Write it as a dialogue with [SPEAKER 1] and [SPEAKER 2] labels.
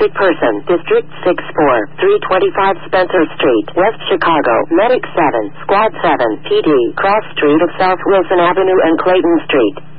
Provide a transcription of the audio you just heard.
[SPEAKER 1] Wanted person, District 6-4, 325 Spencer Street, West Chicago, Medic 7, Squad 7, PD, Cross Street of South Wilson Avenue and Clayton Street.